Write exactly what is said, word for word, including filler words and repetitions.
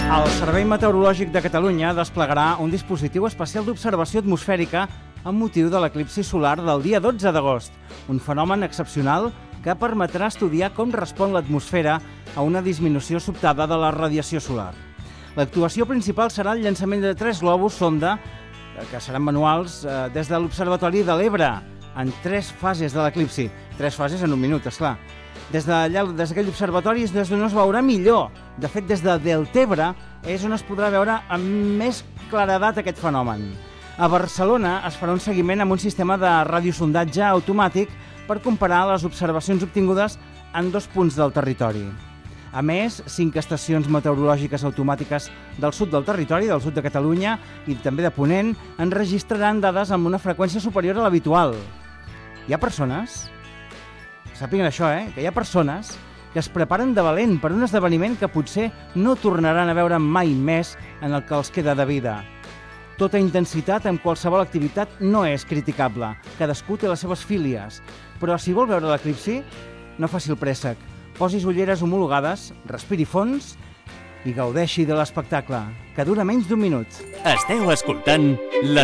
El Servei Meteorològic de Catalunya desplegarà un dispositiu especial d'observació atmosfèrica amb motiu de l'eclipsi solar del dia dotze d'agost, un fenomen excepcional que permetrà estudiar com respon l'atmosfera a una disminució sobtada de la radiació solar. L'actuació principal serà el llançament de tres globus sonda, que seran manuals, eh, des de l'Observatori de l'Ebre, en tres fases de l'eclipsi. Tres fases en un minut, esclar. Des d'allà, des d'aquell observatori és des d'on es veurà millor. De fet, des de Deltebre és on es podrà veure amb més claredat aquest fenomen. A Barcelona es farà un seguiment amb un sistema de radiosondatge automàtic per comparar les observacions obtingudes en dos punts del territori. A més, cinc estacions meteorològiques automàtiques del sud del territori, del sud de Catalunya i també de Ponent, enregistraran dades amb una freqüència superior a l'habitual. Hi ha persones, sàpiguen això, eh? que hi ha persones que es preparen de valent per un esdeveniment que potser no tornaran a veure mai més en el que els queda de vida. Tota intensitat en qualsevol activitat no és criticable. Cadascú té les seves fílies. Però si vol veure l'eclipsi, no faci el préssec. Posis ulleres homologades, respiri fons i gaudeixi de l'espectacle, que dura menys d'un minut. Esteu escoltant la